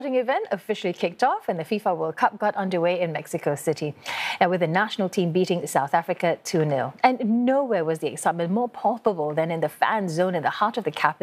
Event officially kicked off and the FIFA World Cup got underway in Mexico City. Now, with the national team beating South Africa 2-0. And nowhere was the excitement more palpable than in the fan zone in the heart of the capital.